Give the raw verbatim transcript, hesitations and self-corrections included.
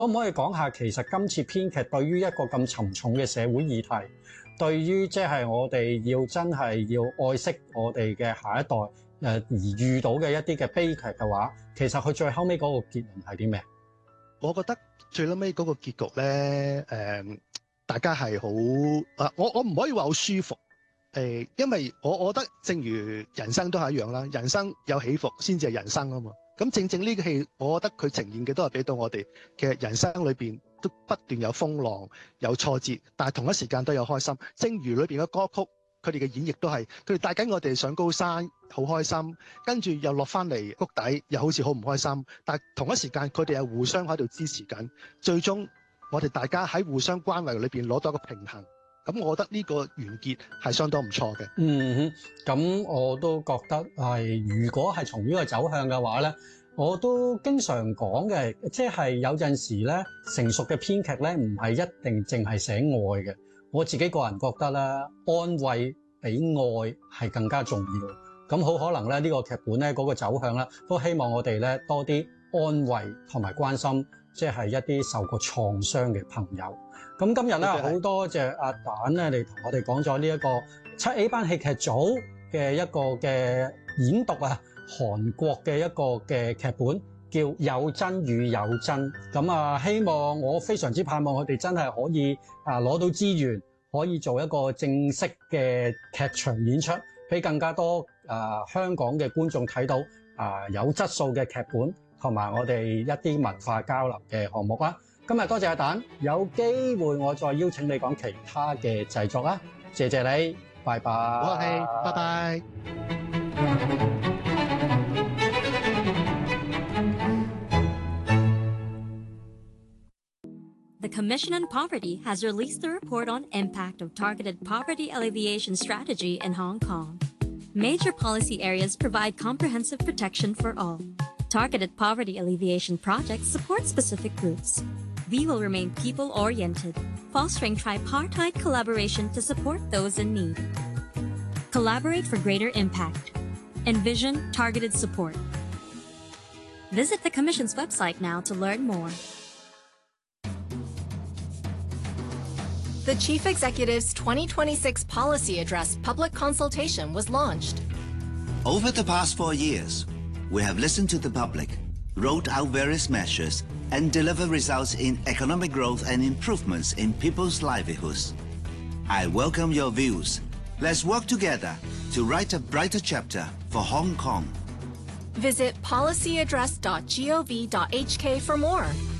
可唔可以講下其實今次編劇對於一個咁沉重嘅社會議題，對於即係我哋要真係要愛惜我哋嘅下一代誒而遇到嘅一啲嘅悲劇嘅話，其實佢最後尾嗰個結論係啲咩？ 我覺得最後尾嗰個結局咧，誒、呃，大家係好啊！我我唔可以話好舒服，誒、呃，因為我我覺得正如人生都係一樣啦，人生有起伏先至係人生啊嘛。咁正正呢個戲，我覺得佢呈現嘅都係俾到我哋嘅人生裏邊都不斷有風浪、有挫折，但係同一時間都有開心。正如裏邊嘅歌曲，佢哋嘅演繹都係佢哋帶緊我哋上高山，好開心，跟住又落翻嚟谷底，又好似好唔開心。但係同一時間，佢哋係互相喺度支持緊，最終我哋大家喺互相關懷裏邊攞到一個平衡。咁我覺得呢個完結係相當唔錯嘅。 嗯，咁我都覺得係，如果係從呢個走向嘅話咧，我都經常講嘅，即係有陣時咧，成熟嘅編劇咧，唔係一定淨係寫愛嘅。我自己個人覺得咧，安慰比愛係更加重要。咁好可能咧，呢個劇本咧嗰個走向咧，都希望我哋咧多啲安慰同埋關心，即係一啲受過創傷嘅朋友。咁今日咧好多謝阿蛋咧嚟同我哋講咗呢一個七 A 班戲劇組嘅一個嘅演讀啊，韓國嘅一個嘅劇本叫《有真與有真》。咁啊，希望我非常之盼望佢哋真係可以啊攞到資源，可以做一個正式嘅劇場演出，俾更加多啊香港嘅觀眾睇到啊有質素嘅劇本同埋我哋一啲文化交流嘅項目啦。今日多謝阿蛋，有機會我再邀請你講其他嘅製作啦。謝謝你，拜拜。 好客氣，拜拜。 The Commission on Poverty has released a report on impact of targeted poverty alleviation strategy in Hong Kong. Major policy areas provide comprehensive protection for all. Targeted poverty alleviation projects support specific groups. We will remain people-oriented, fostering tripartite collaboration to support those in need. Collaborate for greater impact. Envision targeted support. Visit the Commission's website now to learn more. The Chief Executive's twenty twenty-six Policy Address public consultation was launched. Over the past four years, we have listened to the public, rolled out various measures, and delivered results in economic growth and improvements in people's livelihoods. I welcome your views. Let's work together to write a brighter chapter for Hong Kong. Visit policy address dot gov dot h k for more.